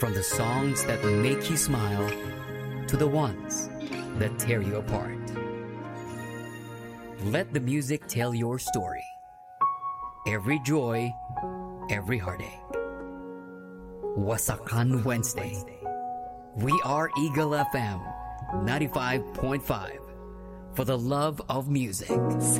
From the songs that make you smile to the ones that tear you apart. Let the music tell your story. Every joy, every heartache. Wasakan Wednesday. We are Eagle FM 95.5 for the love of music.